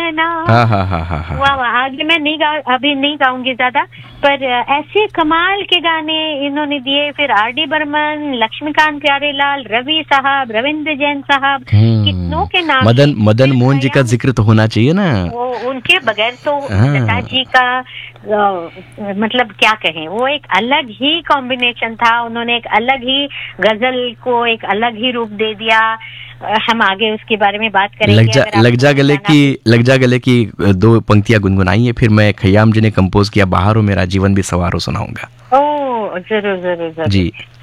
नैना। हाँ हाँ हाँ हाँ हाँ। वाह वाह, आगे मैं अभी नहीं गाऊंगी ज्यादा, पर ऐसे कमाल के गाने इन्होंने दिए। फिर आर.डी. बर्मन, लक्ष्मीकांत प्यारेलाल, रवि साहब, रविंद्र जैन साहब, कितनों के नाम। मदन मोहन जी का जिक्र तो होना चाहिए ना। वो उनके बगैर तो लता जी का मतलब क्या कहें, वो एक अलग ही कॉम्बिनेशन था। उन्होंने एक अलग ही गजल को एक अलग ही रूप दे दिया। हम आगे उसके बारे में बात करेंगे। लग जा गले की 2 पंक्तियां गुनगुनाइए, फिर मैं खयाम जी ने कंपोज किया बाहर हो मेरा जीवन भी सवार हो सुनाऊंगा। ओ जरूर जरूर जरूर जी।